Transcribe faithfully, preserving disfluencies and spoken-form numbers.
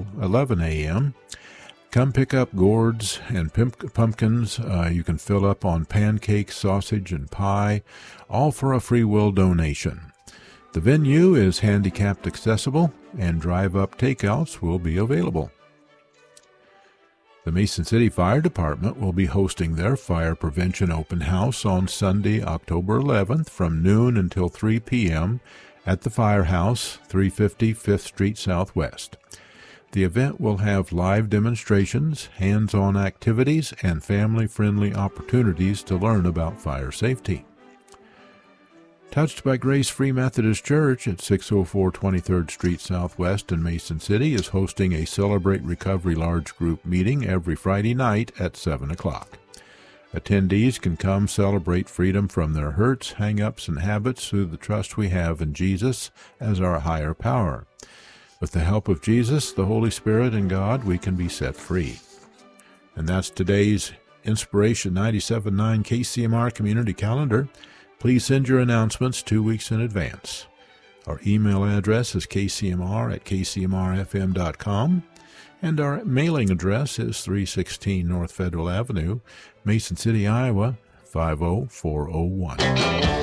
until eleven a.m. Come pick up gourds and pimp- pumpkins. Uh, you can fill up on pancakes, sausage, and pie, all for a free will donation. The venue is handicapped accessible, and drive-up takeouts will be available. The Mason City Fire Department will be hosting their Fire Prevention Open House on Sunday, October eleventh from noon until three p.m. at the Firehouse, three fifty Fifth Street Southwest. The event will have live demonstrations, hands-on activities, and family-friendly opportunities to learn about fire safety. Touched by Grace Free Methodist Church at six oh four twenty-third Street Southwest in Mason City is hosting a Celebrate Recovery large group meeting every Friday night at seven o'clock. Attendees can come celebrate freedom from their hurts, hang-ups, and habits through the trust we have in Jesus as our higher power. With the help of Jesus, the Holy Spirit, and God, we can be set free. And that's today's Inspiration ninety-seven point nine K C M R Community Calendar. Please send your announcements two weeks in advance. Our email address is k c m r at k c m r f m dot com, and our mailing address is three sixteen North Federal Avenue, Mason City, Iowa, five oh four oh one.